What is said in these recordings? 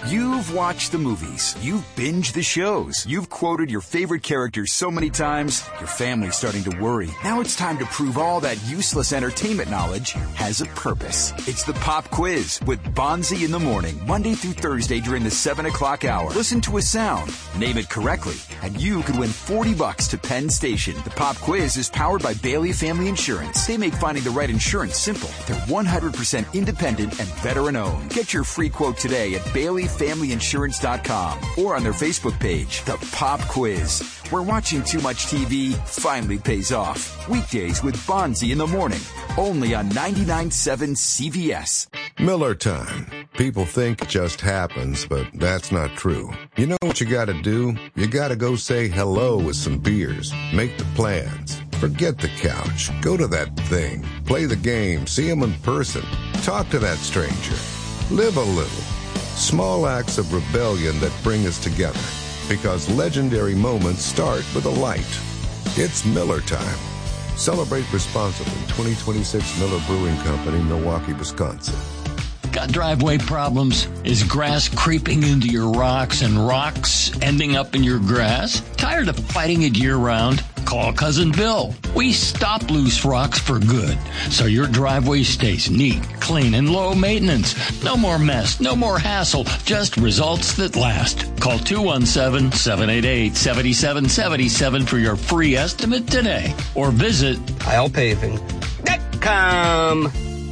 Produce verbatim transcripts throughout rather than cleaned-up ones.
You've watched the movies. You've binged the shows. You've quoted your favorite characters so many times, your family's starting to worry. Now it's time to prove all that useless entertainment knowledge has a purpose. It's the Pop Quiz with Bonzi in the morning, Monday through Thursday during the seven o'clock hour. Listen to a sound, name it correctly, and you could win forty bucks to Penn Station. The Pop Quiz is powered by Bailey Family Insurance. They make finding the right insurance simple. They're one hundred percent independent and veteran-owned. Get your free quote today at Bailey Family Insurance dot com or on their Facebook page, The Pop Quiz, where watching too much T V finally pays off. Weekdays with Bonzi in the morning, only on ninety-nine point seven C V S. Miller Time. People think it just happens, but that's not true. You know what you gotta do? You gotta go say hello with some beers. Make the plans. Forget the couch. Go to that thing. Play the game. See him in person. Talk to that stranger. Live a little. Small acts of rebellion that bring us together. Because legendary moments start with a light. It's Miller Time. Celebrate responsibly. twenty twenty-six Miller Brewing Company, Milwaukee, Wisconsin. Got driveway problems? Is grass creeping into your rocks and rocks ending up in your grass? Tired of fighting it year-round? Call Cousin Bill. We stop loose rocks for good, so your driveway stays neat, clean, and low maintenance. No more mess, no more hassle, just results that last. Call two one seven, seven eight eight, seven seven seven seven for your free estimate today, or visit Kyle Paving dot com.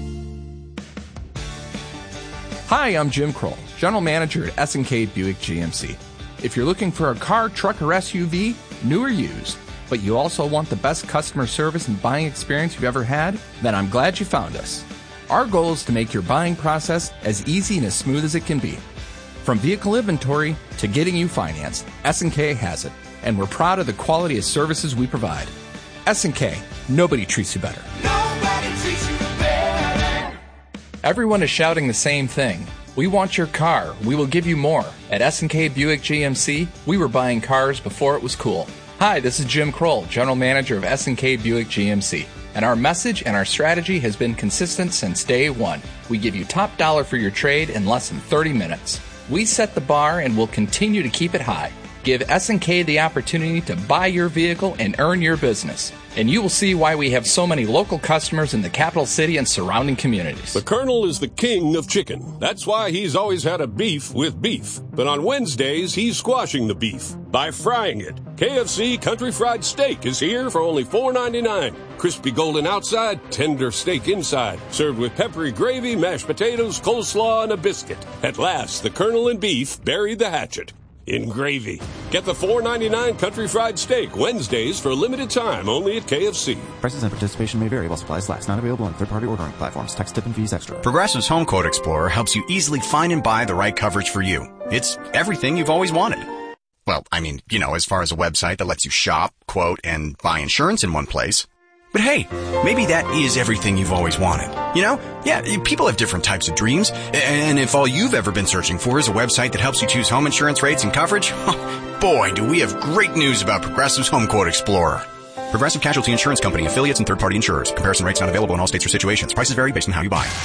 Hi, I'm Jim Kroll, General Manager at S and K Buick G M C. If you're looking for a car, truck, or S U V, new or used, but you also want the best customer service and buying experience you've ever had, then I'm glad you found us. Our goal is to make your buying process as easy and as smooth as it can be. From vehicle inventory to getting you financed, S and K has it, and we're proud of the quality of services we provide. S and K, nobody treats you better. Nobody treats you better. Everyone is shouting the same thing. We want your car. We will give you more. At S and K Buick G M C, we were buying cars before it was cool. Hi, this is Jim Kroll, General Manager of S and K Buick G M C. And our message and our strategy has been consistent since day one. We give you top dollar for your trade in less than thirty minutes. We set the bar and will continue to keep it high. Give S and K the opportunity to buy your vehicle and earn your business. And you will see why we have so many local customers in the capital city and surrounding communities. The Colonel is the king of chicken. That's why he's always had a beef with beef. But on Wednesdays, he's squashing the beef by frying it. K F C Country Fried Steak is here for only four ninety-nine. Crispy golden outside, tender steak inside. Served with peppery gravy, mashed potatoes, coleslaw, and a biscuit. At last, the Colonel and beef buried the hatchet in gravy. Get the four ninety-nine Country Fried Steak Wednesdays for a limited time only at K F C. Prices and participation may vary while supplies last. Not available on third-party ordering platforms. Tax, tip, and fees extra. Progressive's Home Quote Explorer helps you easily find and buy the right coverage for you. It's everything you've always wanted. Well, I mean, you know, as far as a website that lets you shop, quote, and buy insurance in one place. But hey, maybe that is everything you've always wanted. You know? Yeah, people have different types of dreams. And if all you've ever been searching for is a website that helps you choose home insurance rates and coverage, boy, do we have great news about Progressive's Home Quote Explorer. Progressive Casualty Insurance Company, affiliates, and third-party insurers. Comparison rates not available in all states or situations. Prices vary based on how you buy.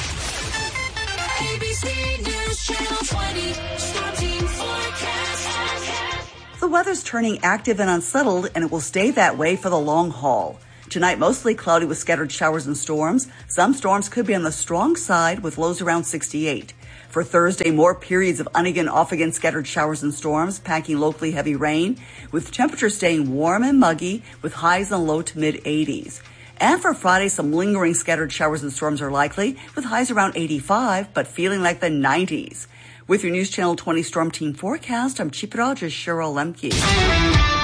A B C News Channel twenty, Storm Team Forecast. The weather's turning active and unsettled, and it will stay that way for the long haul. Tonight, mostly cloudy with scattered showers and storms. Some storms could be on the strong side with lows around sixty-eight. For Thursday, more periods of on-again, off-again scattered showers and storms, packing locally heavy rain, with temperatures staying warm and muggy with highs in the low to mid-eighties. And for Friday, some lingering scattered showers and storms are likely with highs around eighty-five, but feeling like the nineties. With your News Channel twenty Storm Team forecast, I'm Chief Meteorologist Cheryl Lemke.